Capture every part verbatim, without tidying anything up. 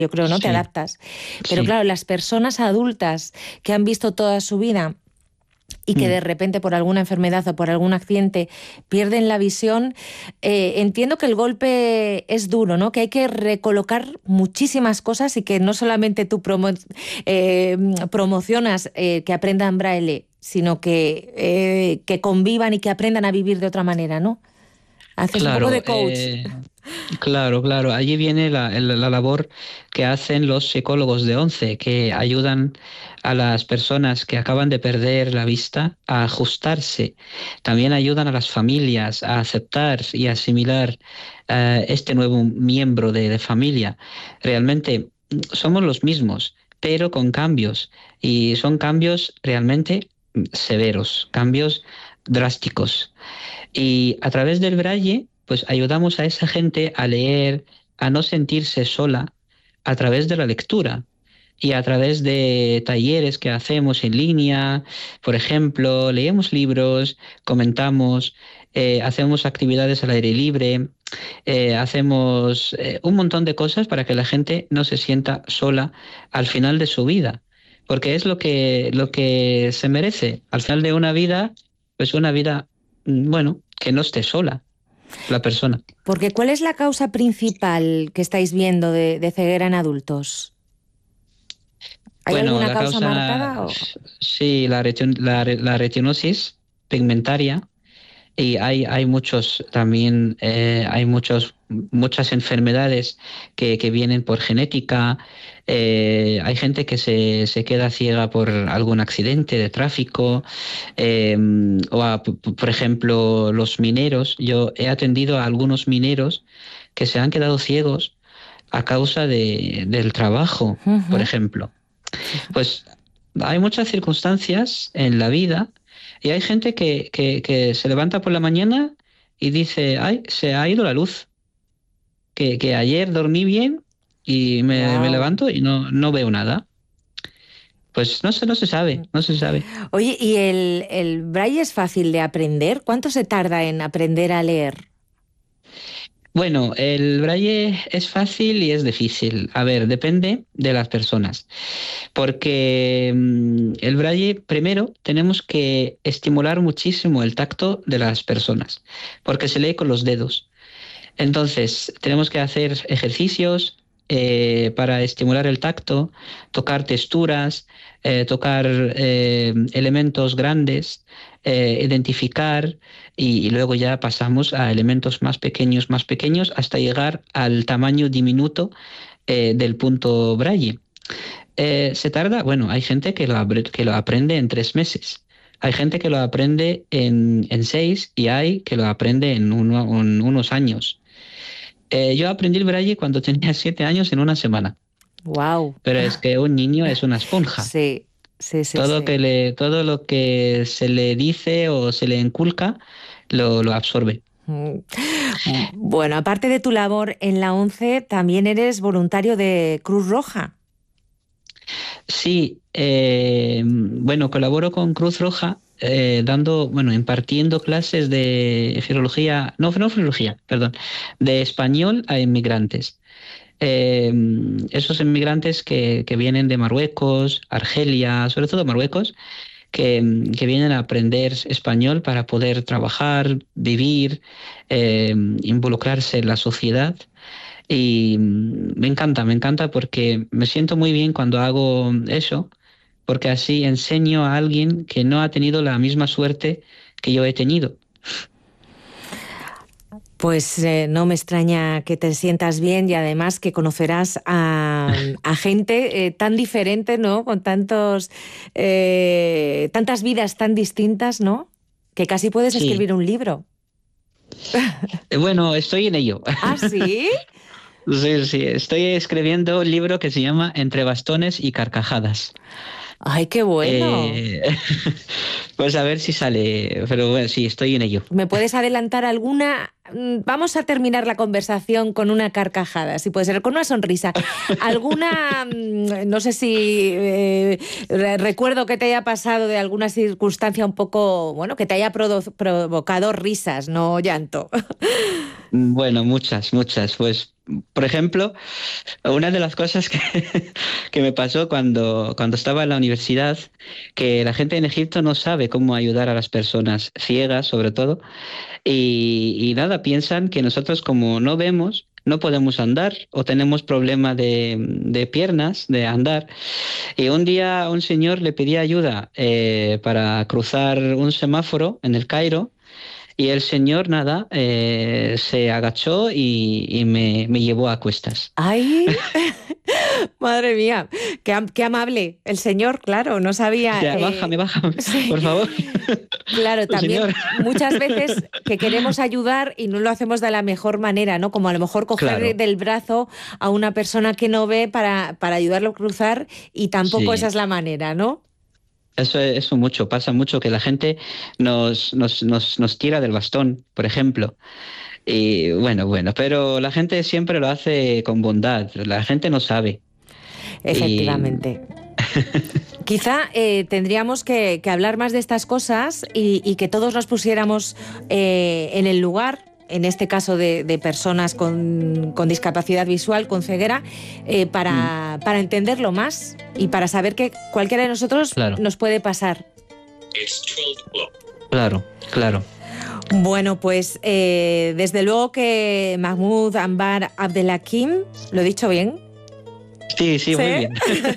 yo creo, ¿no? Sí, Te adaptas. Pero sí. claro, las personas adultas que han visto toda su vida y que Mm. de repente por alguna enfermedad o por algún accidente pierden la visión, eh, entiendo que el golpe es duro, ¿no? Que hay que recolocar muchísimas cosas y que no solamente tú promo eh, promocionas eh, que aprendan braille, sino que, eh, que convivan y que aprendan a vivir de otra manera, ¿no? Haces un poco Claro, de coach. eh, claro, claro. Allí viene la, el- la labor que hacen los psicólogos de ONCE, que ayudan a las personas que acaban de perder la vista a ajustarse. También ayudan a las familias a aceptar y asimilar eh, este nuevo miembro de, de familia. Realmente mm, somos los mismos, pero con cambios. Y son cambios realmente mm, severos, cambios drásticos. Y a través del braille, pues ayudamos a esa gente a leer, a no sentirse sola a través de la lectura y a través de talleres que hacemos en línea. Por ejemplo, leemos libros, comentamos, eh, hacemos actividades al aire libre, eh, hacemos eh, un montón de cosas para que la gente no se sienta sola al final de su vida. Porque es lo que, lo que se merece. Al final de una vida, pues una vida, mm, bueno, que no esté sola la persona. Porque ¿cuál es la causa principal que estáis viendo de, de ceguera en adultos? ¿Hay Bueno, alguna la causa causa, marcada? O... sí, la, retin- la, re- la retinosis pigmentaria. Y hay, hay muchos también, eh, hay muchos, muchas enfermedades que, que vienen por genética. Eh, hay gente que se, se queda ciega por algún accidente de tráfico. eh, o a, p- p- por ejemplo, los mineros. Yo he atendido a algunos mineros que se han quedado ciegos a causa de, del trabajo, por Ujú. ejemplo. Fija- Pues hay muchas circunstancias en la vida y hay gente que, que, que se levanta por la mañana y dice, ay, se ha ido la luz, que, que ayer dormí bien y me, me Guau. levanto y no, no veo nada. Pues no sé, no se sabe, no se sabe. Oye, ¿y el, el braille es fácil de aprender? ¿Cuánto se tarda en aprender a leer? Bueno, el braille es fácil y es difícil. A ver, depende de las personas. Porque mm, el braille, primero, tenemos que estimular muchísimo el tacto de las personas, porque se lee con los dedos. Entonces, tenemos que hacer ejercicios eh, para estimular el tacto, tocar texturas, eh, tocar eh, elementos grandes, eh, identificar y, y luego ya pasamos a elementos más pequeños, más pequeños, hasta llegar al tamaño diminuto eh, del punto braille. Eh, se tarda, bueno, hay gente que lo, apre- que lo aprende en tres meses. Hay gente que lo aprende en, en seis y hay que lo aprende en, uno- en unos años. Eh, yo aprendí el braille cuando tenía siete años en una semana, Wow. pero es que un niño es una esponja. Sí, sí, sí, Todo sí. que le, todo lo que se le dice o se le inculca lo, lo absorbe. Mm. Bueno, aparte de tu labor en la ONCE, también eres voluntario de Cruz Roja. Sí, eh, bueno, colaboro con Cruz Roja eh, dando, bueno, impartiendo clases de filología, no, no filología, perdón, de español a inmigrantes. Eh, esos inmigrantes que, que vienen de Marruecos, Argelia, sobre todo Marruecos, que, que vienen a aprender español para poder trabajar, vivir, eh, involucrarse en la sociedad. Y mm, me encanta, me encanta porque me siento muy bien cuando hago eso, porque así enseño a alguien que no ha tenido la misma suerte que yo he tenido. Pues eh, no me extraña que te sientas bien y además que conocerás a, a gente eh, tan diferente, ¿no? Con tantos, eh, tantas vidas tan distintas, ¿no? Que casi puedes Sí, escribir un libro. eh, bueno, estoy en ello. ¿Ah, sí? Sí, sí, estoy escribiendo un libro que se llama Entre bastones y carcajadas. ¡Ay, qué bueno! Eh, pues a ver si sale, pero bueno, sí, estoy en ello. ¿Me puedes adelantar alguna vamos a terminar la conversación con una carcajada, si puede ser, con una sonrisa. ¿Alguna, no sé si eh, recuerdo que te haya pasado de alguna circunstancia un poco, bueno, que te haya provo- provocado risas, no llanto? Bueno, muchas, muchas. Pues, por ejemplo, una de las cosas que, que me pasó cuando, cuando estaba en la universidad, que la gente en Egipto no sabe cómo ayudar a las personas ciegas, sobre todo, y, y nada, piensan que nosotros como no vemos, no podemos andar o tenemos problema de, de piernas, de andar. Y un día un señor le pedía ayuda eh, para cruzar un semáforo en el Cairo. Y el señor, nada, eh, se agachó y, y me, me llevó a cuestas. ¡Ay! Madre mía, qué, am- qué amable el señor, claro, no O sabía. sea, eh, bájame, bájame, sí, por favor. claro, Señor. también muchas veces que queremos ayudar y no lo hacemos de la mejor manera, ¿no? Como a lo mejor coger Claro, del brazo a una persona que no ve para, para ayudarlo a cruzar y tampoco esa sí. es la manera, ¿no? Eso, eso mucho, pasa mucho que la gente nos, nos, nos, nos tira del bastón, por ejemplo. Y bueno, bueno, pero la gente siempre lo hace con bondad, la gente no sabe. Y Efectivamente. Quizá eh, tendríamos que, que hablar más de estas cosas y, y que todos nos pusiéramos eh, en el lugar, en este caso de, de personas con, con discapacidad visual, con ceguera, eh, mm, para, para entenderlo más y para saber que cualquiera de nosotros claro, nos puede pasar. claro, claro. Bueno, pues eh, desde luego que Mahmoud Anbar Abdelhakim, ¿lo he dicho bien? Sí, sí, Sí. muy bien.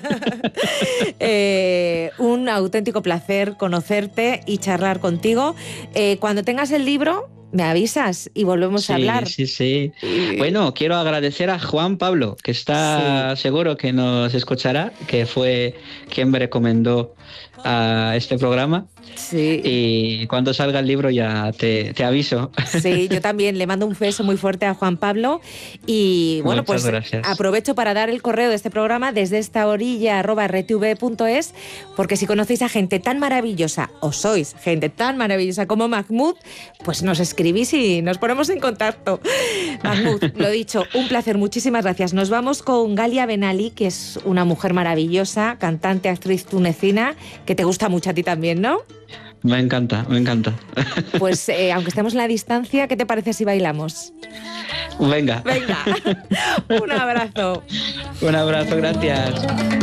Eh, un auténtico placer conocerte y charlar contigo. Eh, cuando tengas el libro, me avisas y volvemos a Sí, hablar. sí, sí. Y- Bueno, quiero agradecer a Juan Pablo, que Sí, está seguro que nos escuchará, que fue quien me recomendó a este programa. sí. Y cuando salga el libro ya te, te aviso. Sí, yo también le mando un beso muy fuerte a Juan Pablo y bueno, Muchas pues gracias. aprovecho para dar el correo de este programa desde esta orilla arroba r t v punto es, porque si conocéis a gente tan maravillosa o sois gente tan maravillosa como Mahmoud, pues nos escribís y nos ponemos en contacto. Mahmoud, lo dicho, un placer, muchísimas gracias. Nos vamos con Galia Benali, que es una mujer maravillosa, cantante, actriz tunecina, que te gusta mucho a ti también, ¿no? Me encanta, me encanta. Pues eh, aunque estemos en la distancia, ¿qué te parece si bailamos? Venga. Venga, un abrazo. Un abrazo, gracias.